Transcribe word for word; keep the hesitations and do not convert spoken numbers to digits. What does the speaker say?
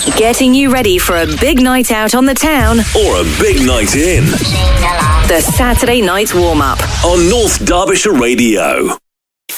Getting you ready for a big night out on the town or a big night in. The Saturday Night Warm-Up on North Derbyshire Radio.